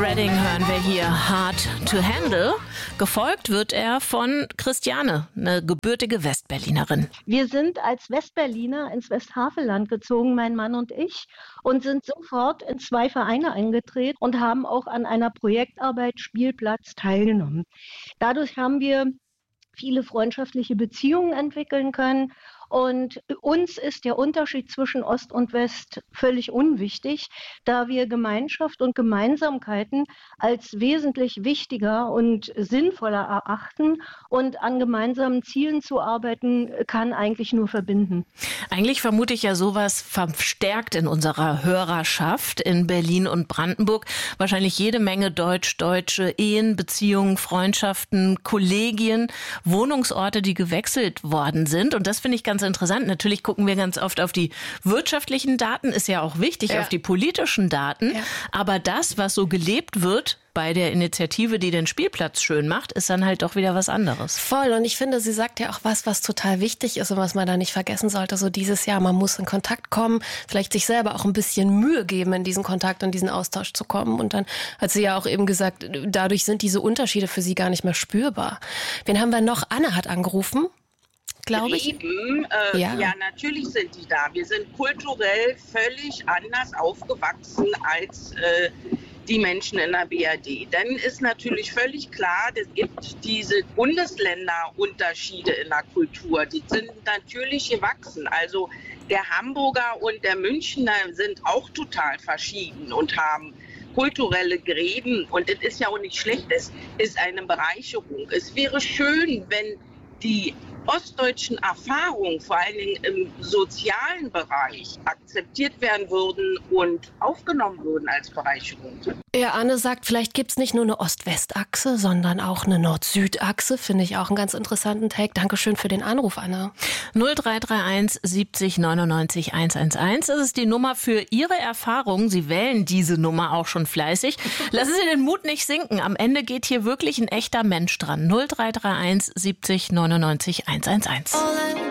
Redding hören wir hier Hard to Handle. Gefolgt wird er von Christiane, eine gebürtige Westberlinerin. Wir sind als Westberliner ins Westhaveland gezogen, mein Mann und ich, und sind sofort in 2 Vereine eingetreten und haben auch an einer Projektarbeit Spielplatz teilgenommen. Dadurch haben wir viele freundschaftliche Beziehungen entwickeln können. Und uns ist der Unterschied zwischen Ost und West völlig unwichtig, da wir Gemeinschaft und Gemeinsamkeiten als wesentlich wichtiger und sinnvoller erachten. Und an gemeinsamen Zielen zu arbeiten, kann eigentlich nur verbinden. Eigentlich vermute ich ja sowas verstärkt in unserer Hörerschaft in Berlin und Brandenburg. Wahrscheinlich jede Menge deutsch-deutsche Ehen, Beziehungen, Freundschaften, Kollegien, Wohnungsorte, die gewechselt worden sind. Und das finde ich ganz interessant. Natürlich gucken wir ganz oft auf die wirtschaftlichen Daten, ist ja auch wichtig, auf die politischen Daten. Ja. Aber das, was so gelebt wird bei der Initiative, die den Spielplatz schön macht, ist dann halt doch wieder was anderes. Voll. Und ich finde, sie sagt ja auch was total wichtig ist und was man da nicht vergessen sollte. So dieses Jahr, man muss in Kontakt kommen, vielleicht sich selber auch ein bisschen Mühe geben, in diesen Kontakt und diesen Austausch zu kommen. Und dann hat sie ja auch eben gesagt, dadurch sind diese Unterschiede für sie gar nicht mehr spürbar. Wen haben wir noch? Anne hat angerufen. Glaube ich. Ja, natürlich sind die da. Wir sind kulturell völlig anders aufgewachsen als die Menschen in der BRD. Dann ist natürlich völlig klar, es gibt diese Bundesländerunterschiede in der Kultur. Die sind natürlich gewachsen. Also der Hamburger und der Münchner sind auch total verschieden und haben kulturelle Gräben. Und das ist ja auch nicht schlecht. Es ist eine Bereicherung. Es wäre schön, wenn die ostdeutschen Erfahrungen, vor allen Dingen im sozialen Bereich, akzeptiert werden würden und aufgenommen würden als Bereicherung. Ja, Anne sagt, vielleicht gibt es nicht nur eine Ost-West-Achse, sondern auch eine Nord-Süd-Achse. Finde ich auch einen ganz interessanten Take. Dankeschön für den Anruf, Anne. 0331 70 99 111. Das ist die Nummer für Ihre Erfahrungen. Sie wählen diese Nummer auch schon fleißig. Lassen Sie den Mut nicht sinken. Am Ende geht hier wirklich ein echter Mensch dran. 0331 70 99 111.